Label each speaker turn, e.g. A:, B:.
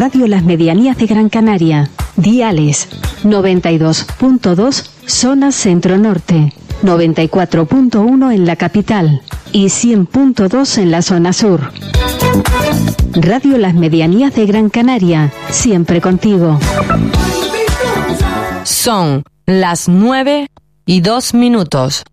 A: Radio Las Medianías de Gran Canaria. Diales 92.2 zona centro-norte, 94.1 en la capital y 100.2 en la zona sur. Radio Las Medianías de Gran Canaria, siempre contigo.
B: Son las 9:02.